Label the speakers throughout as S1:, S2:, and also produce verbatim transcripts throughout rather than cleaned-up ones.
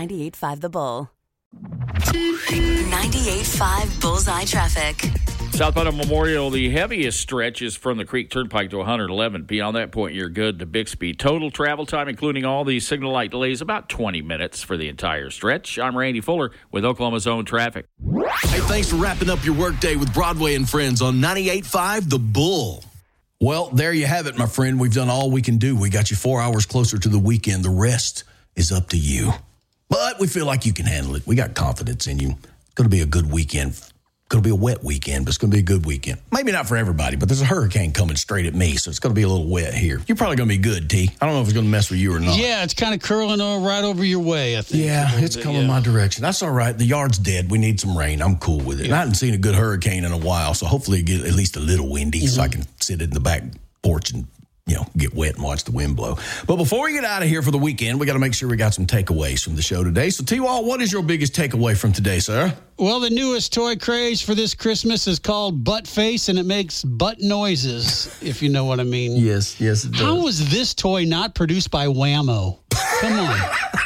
S1: ninety-eight point five The Bull.
S2: ninety-eight point five Bullseye Traffic.
S3: Southbound of Memorial, the heaviest stretch is from the Creek Turnpike to one eleven. Beyond that point, you're good to Bixby. Total travel time, including all the signal light delays, about twenty minutes for the entire stretch. I'm Randy Fuller with Oklahoma Zone Traffic.
S4: Hey, thanks for wrapping up your workday with Broadway and Friends on ninety-eight point five The Bull. Well, there you have it, my friend. We've done all we can do. We got you four hours closer to the weekend. The rest is up to you. But we feel like you can handle it. We got confidence in you. It's going to be a good weekend. Going to be a wet weekend, but it's going to be a good weekend. Maybe not for everybody, but there's a hurricane coming straight at me, so it's going to be a little wet here. You're probably going to be good, T. I don't know if it's going to mess with you or not.
S5: Yeah, it's kind of curling right over your way, I think.
S4: Yeah, it's
S5: bit,
S4: coming
S5: yeah.
S4: my direction. That's all right. The yard's dead. We need some rain. I'm cool with it. Yeah. And I haven't seen a good hurricane in a while, so hopefully it get at least a little windy mm-hmm. so I can sit in the back porch and you know, get wet and watch the wind blow. But before we get out of here for the weekend, we got to make sure we got some takeaways from the show today. So, T-Wall, what is your biggest takeaway from today, sir?
S5: Well, the newest toy craze for this Christmas is called Butt Face, and it makes butt noises, if you know what I mean.
S4: Yes, yes, it does.
S5: How was this toy not produced by Whammo? Come on.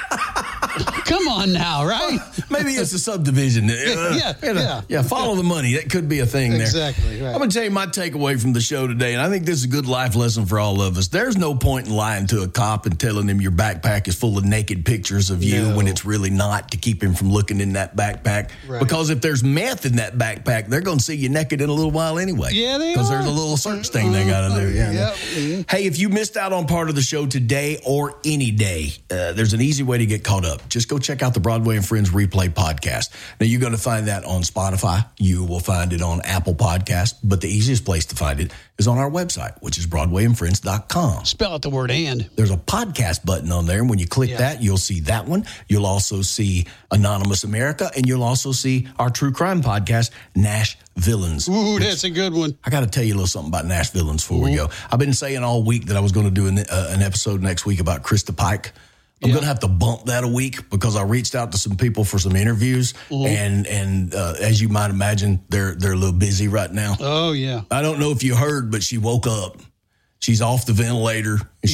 S5: Come on now, right?
S4: Maybe it's a subdivision. Uh,
S5: yeah,
S4: you know,
S5: yeah.
S4: Yeah, follow the money. That could be a thing there.
S5: Exactly, right.
S4: I'm going to tell you my takeaway from the show today, and I think this is a good life lesson for all of us. There's no point in lying to a cop and telling him your backpack is full of naked pictures of you
S5: no.
S4: when it's really not, to keep him from looking in that backpack.
S5: Right.
S4: Because if there's meth in that backpack, they're going to see you naked in a little while anyway.
S5: Yeah, they are.
S4: Because there's a little search thing they got to do. Yeah.
S5: Yep.
S4: Hey, if you missed out on part of the show today or any day, uh, there's an easy way to get caught up. Just go check out the Broadway and Friends Replay podcast. Now, you're going to find that on Spotify. You will find it on Apple Podcasts. But the easiest place to find it is on our website, which is broadway and friends dot com.
S5: Spell out the word and.
S4: There's a podcast button on there, and when you click
S5: yeah.
S4: that, you'll see that one. You'll also see Anonymous America, and you'll also see our true crime podcast, Nash Villains.
S5: Ooh, that's a good one.
S4: I got to tell you a little something about Nash Villains before Ooh. we go. I've been saying all week that I was going to do an, uh, an episode next week about Krista Pike. I'm yeah. going to have to bump that a week because I reached out to some people for some interviews, mm-hmm. and and uh, as you might imagine, they're they're a little busy right now.
S5: Oh, yeah.
S4: I don't know if you heard, but she woke up. She's off the ventilator.